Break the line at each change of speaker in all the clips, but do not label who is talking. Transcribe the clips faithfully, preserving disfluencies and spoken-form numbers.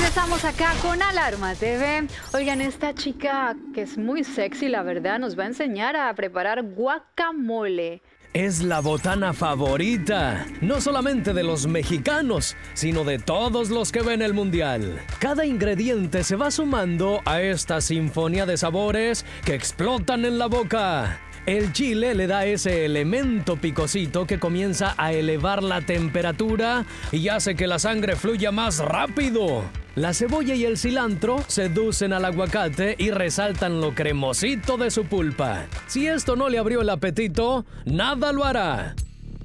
regresamos acá con Alarma T V. Oigan, esta chica que es muy sexy, la verdad, nos va a enseñar a preparar guacamole.
Es la botana favorita, no solamente de los mexicanos, sino de todos los que ven el mundial. Cada ingrediente se va sumando a esta sinfonía de sabores que explotan en la boca. El chile le da ese elemento picosito que comienza a elevar la temperatura y hace que la sangre fluya más rápido. La cebolla y el cilantro seducen al aguacate y resaltan lo cremosito de su pulpa. Si esto no le abrió el apetito, nada lo hará.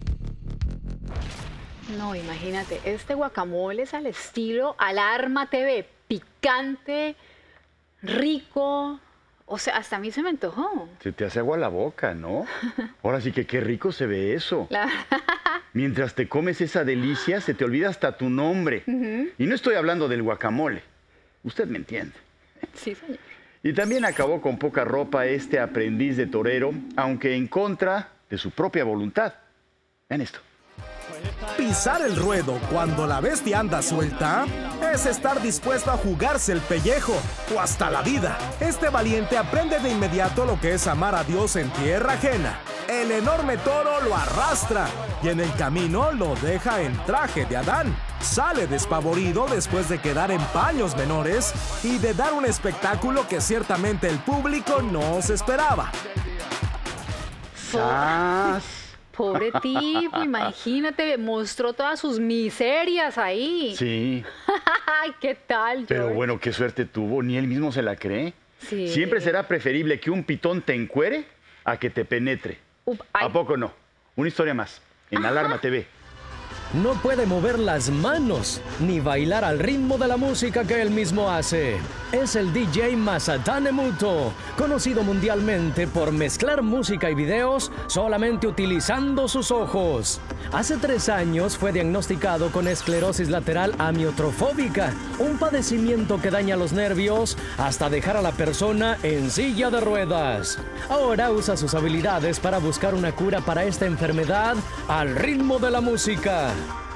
No, imagínate, este guacamole es al estilo Alarma T V, picante, rico. O sea, hasta a mí se me antojó.
Se te hace agua la boca, ¿no? Ahora sí que qué rico se ve eso.
La...
Mientras te comes esa delicia, se te olvida hasta tu nombre. Uh-huh. Y no estoy hablando del guacamole. Usted me entiende.
Sí, señor.
Y también acabó con poca ropa este aprendiz de torero, aunque en contra de su propia voluntad. Vean esto.
Pisar el ruedo cuando la bestia anda suelta es estar dispuesto a jugarse el pellejo o hasta la vida. Este valiente aprende de inmediato lo que es amar a Dios en tierra ajena. El enorme toro lo arrastra y en el camino lo deja en traje de Adán. Sale despavorido después de quedar en paños menores y de dar un espectáculo que ciertamente el público no se esperaba.
¡Sas!
Pobre tipo, imagínate, mostró todas sus miserias ahí.
Sí.
¿Qué tal, George?
Pero bueno, qué suerte tuvo, ni él mismo se la cree.
Sí.
Siempre será preferible que un pitón te encuere a que te penetre.
Up,
¿A poco no? Una historia más, en Ajá. Alarma T V.
No puede mover las manos ni bailar al ritmo de la música que él mismo hace. Es el D J Masathane Muto, conocido mundialmente por mezclar música y videos solamente utilizando sus ojos. Hace tres años fue diagnosticado con esclerosis lateral amiotrofóbica, un padecimiento que daña los nervios hasta dejar a la persona en silla de ruedas. Ahora usa sus habilidades para buscar una cura para esta enfermedad al ritmo de la música.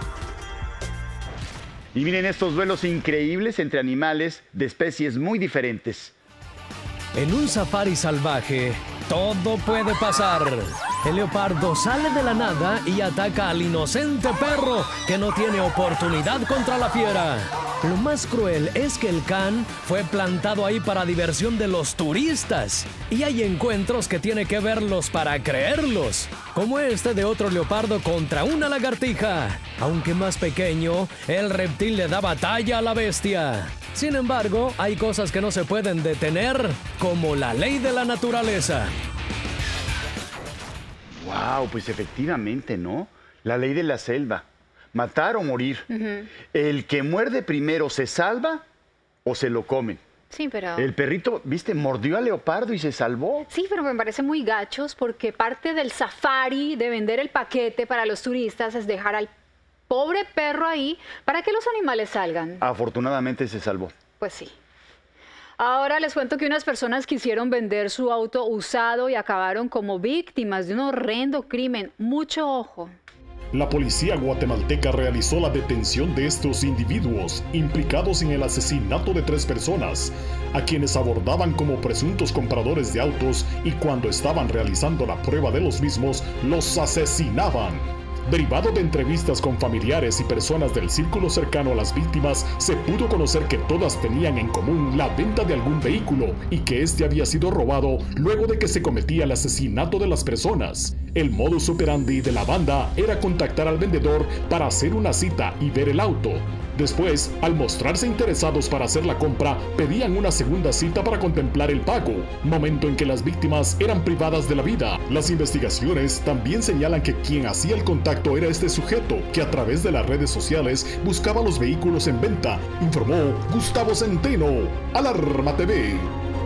Y miren estos duelos increíbles entre animales de especies muy diferentes.
En un safari salvaje, todo puede pasar. El leopardo sale de la nada y ataca al inocente perro que no tiene oportunidad contra la fiera. Lo más cruel es que el can fue plantado ahí para diversión de los turistas. Y hay encuentros que tiene que verlos para creerlos, como este de otro leopardo contra una lagartija. Aunque más pequeño, el reptil le da batalla a la bestia. Sin embargo, hay cosas que no se pueden detener, como la ley de la naturaleza.
Wow, pues efectivamente, ¿no? La ley de la selva. Matar o morir. Uh-huh. El que muerde primero se salva o se lo comen.
Sí, pero...
El perrito, viste, mordió al leopardo y se salvó.
Sí, pero me parece muy gachos porque parte del safari de vender el paquete para los turistas es dejar al pobre perro ahí para que los animales salgan.
Afortunadamente se salvó.
Pues sí. Ahora les cuento que unas personas quisieron vender su auto usado y acabaron como víctimas de un horrendo crimen. Mucho ojo.
La policía guatemalteca realizó la detención de estos individuos implicados en el asesinato de tres personas, a quienes abordaban como presuntos compradores de autos y cuando estaban realizando la prueba de los mismos, los asesinaban. Derivado de entrevistas con familiares y personas del círculo cercano a las víctimas, se pudo conocer que todas tenían en común la venta de algún vehículo y que este había sido robado luego de que se cometía el asesinato de las personas. El modus operandi de la banda era contactar al vendedor para hacer una cita y ver el auto. Después, al mostrarse interesados para hacer la compra, pedían una segunda cita para contemplar el pago, momento en que las víctimas eran privadas de la vida. Las investigaciones también señalan que quien hacía el contacto era este sujeto, que a través de las redes sociales buscaba los vehículos en venta, informó Gustavo Centeno, Alarma T V.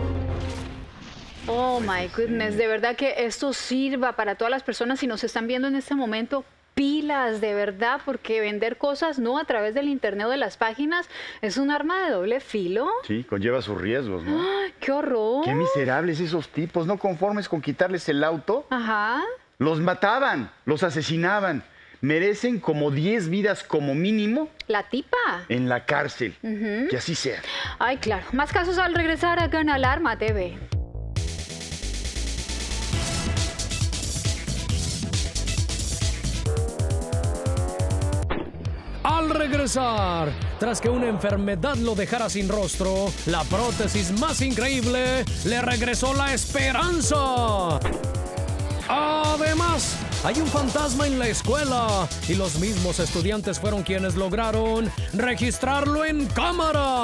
Oh my goodness, de verdad que esto sirva para todas las personas si nos están viendo en este momento. Pilas, de verdad, porque vender cosas no a través del internet o de las páginas es un arma de doble filo.
Sí, conlleva sus riesgos, ¿no?
¡Ay, qué horror!
Qué miserables esos tipos, no conformes con quitarles el auto.
Ajá.
Los mataban, los asesinaban. merecen como diez vidas como mínimo
La tipa.
en la cárcel.
Ujú.
Que así sea.
Ay, claro. Más casos al regresar acá en Alarma T V.
Al regresar, tras que una enfermedad lo dejara sin rostro, la prótesis más increíble le regresó la esperanza. Además, hay un fantasma en la escuela y los mismos estudiantes fueron quienes lograron registrarlo en cámara.